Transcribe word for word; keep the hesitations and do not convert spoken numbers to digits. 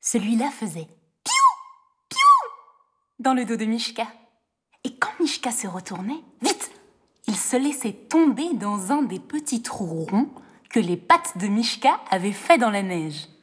Celui-là faisait piou, piou dans le dos de Mishka. Et quand Mishka se retournait, vite, il se laissait tomber dans un des petits trous ronds que les pattes de Mishka avaient fait dans la neige.